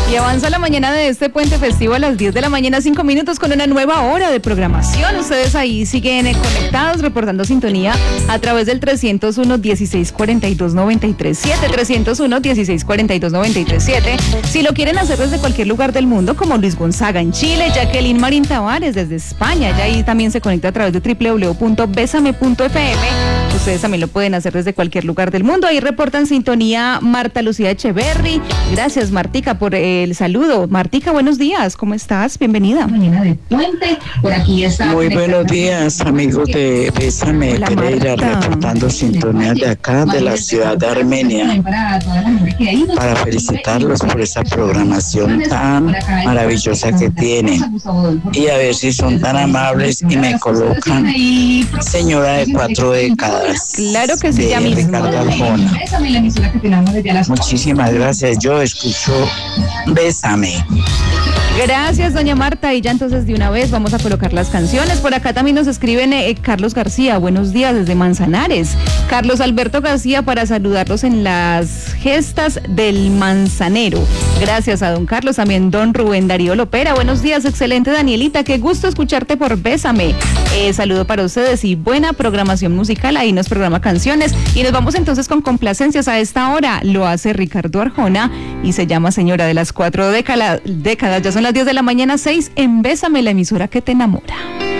Y avanza la mañana de este puente festivo a las 10 de la mañana, 5 minutos con una nueva hora de programación. Ustedes ahí siguen conectados, reportando sintonía a través del 301-1642-937, 301-1642-937. Si lo quieren hacer desde cualquier lugar del mundo, como Luis Gonzaga en Chile, Jacqueline Marín Tavares desde España, ya ahí también se conecta a través de www.besame.fm. Ustedes también lo pueden hacer desde cualquier lugar del mundo. Ahí reportan sintonía Marta Lucía Echeverry. Gracias, Martica, por el saludo. Martica, buenos días. ¿Cómo estás? Bienvenida. Mañana de puente. Por aquí está. Muy buenos días, amigos de Bésame Hola, Pereira, Marta. reportando sintonía de acá, de la ciudad de Armenia, para felicitarlos por esa programación tan maravillosa que tienen. Y a ver si son tan amables y me colocan señora de 4 décadas. Claro que sí, de ya mismo. Ricardo Arjona. Muchísimas gracias. Yo escucho Bésame. Gracias, doña Marta. Y ya entonces de una vez vamos a colocar las canciones. Por acá también nos escriben Carlos García. Buenos días desde Manzanares. Carlos Alberto García para saludarlos en las gestas del Manzanero. Gracias a don Carlos. También don Rubén Darío Lopera. Buenos días, excelente Danielita. Qué gusto escucharte por Bésame. Saludo para ustedes y buena programación musical. Ahí nos programa canciones. Y nos vamos entonces con complacencias a esta hora. Lo hace Ricardo Arjona y se llama Señora de las 4 décadas. Ya son las 10 de la mañana, 6 en Bésame, la emisora que te enamora.